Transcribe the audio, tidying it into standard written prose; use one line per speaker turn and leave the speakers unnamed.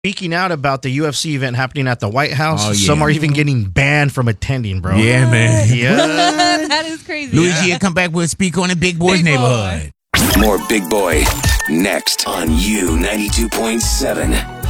speaking out about the UFC event happening at the White House.
Oh, yeah.
Some are even getting banned from attending, bro.
Yeah, man.
Yeah.
That is crazy.
Luigi will come back with a speak on the Big Boys
Big Boy.
neighborhood.
More Big Boy next on U92.7.